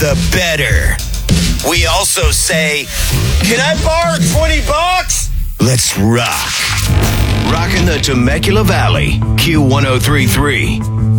the better. We also say, can I borrow $20? Let's rock. Rockin' the Temecula Valley, Q1033.